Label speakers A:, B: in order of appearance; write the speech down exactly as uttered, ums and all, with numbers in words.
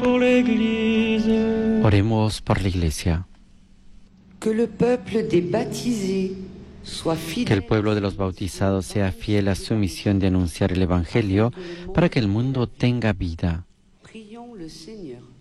A: Oremos por la Iglesia.
B: Que le peuple des baptisés soit
A: Que el
B: fidèle.
A: pueblo de los bautizados sea fiel a su misión de anunciar el Evangelio para que el mundo tenga vida.
B: Prions le Seigneur.